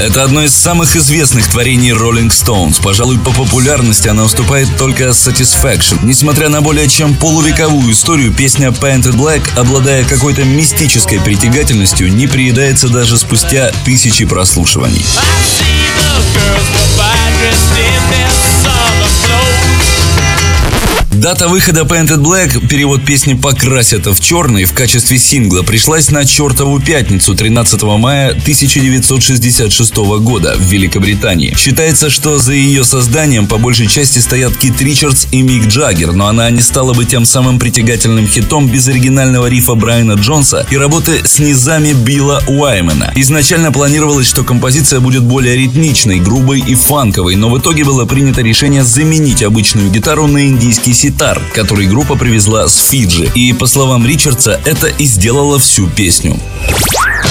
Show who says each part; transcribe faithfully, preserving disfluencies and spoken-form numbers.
Speaker 1: Это одно из самых известных творений Rolling Stones. Пожалуй, по популярности она уступает только Satisfaction. Несмотря на более чем полувековую историю, песня Painted Black, обладая какой-то мистической притягательностью, не приедается даже спустя тысячи прослушиваний. Дата выхода Painted Black, перевод песни «Покрасят в черный», в качестве сингла пришлась на чертову пятницу тринадцатого мая тысяча девятьсот шестьдесят шестого года в Великобритании. Считается, что за ее созданием по большей части стоят Кит Ричардс и Мик Джаггер, но она не стала бы тем самым притягательным хитом без оригинального рифа Брайана Джонса и работы с низами Билла Уаймена. Изначально планировалось, что композиция будет более ритмичной, грубой и фанковой, но в итоге было принято решение заменить обычную гитару на индийский ситар, который группа привезла с Фиджи. И, по словам Ричардса, это и сделало всю песню.